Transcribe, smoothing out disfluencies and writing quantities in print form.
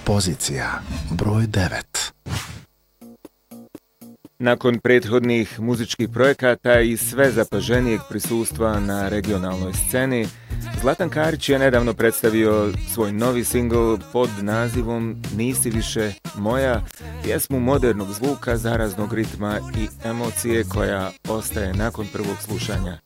Pozicija broj 9. Nakon prethodnih muzičkih projekata i sve zapaženijeg prisustva na regionalnoj sceni, Zlatan Karić je nedavno predstavio svoj novi singl pod nazivom Nisi više moja, pjesmu modernog zvuka, zaraznog ritma i emocije koja ostaje nakon prvog slušanja.